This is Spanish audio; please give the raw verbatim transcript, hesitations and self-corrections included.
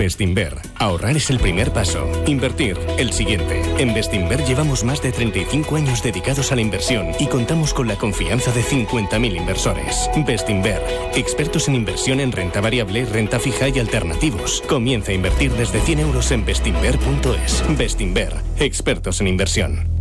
Bestinver. Ahorrar es el primer paso. Invertir, el siguiente. En Bestinver llevamos más de treinta y cinco años dedicados a la inversión y contamos con la confianza de cincuenta mil inversores. Bestinver. Expertos en inversión en renta variable, renta fija y alternativos. Comienza a invertir desde cien euros en bestinver punto es. Bestinver. Expertos en inversión.